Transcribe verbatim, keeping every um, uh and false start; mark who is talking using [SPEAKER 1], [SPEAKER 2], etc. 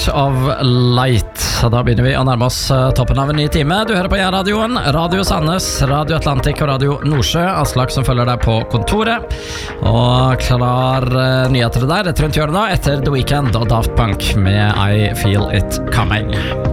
[SPEAKER 1] of Light. Da begynner vi å nærme oss toppen av en ny time. Du hører på J-radioen, Radio Sandnes, Radio Atlantic og Radio Nordsjø. Aslak som følger deg på kontoret. Og klar nyheter der rett rundt hjørnet etter The Weeknd og Daft Punk med I Feel It Coming.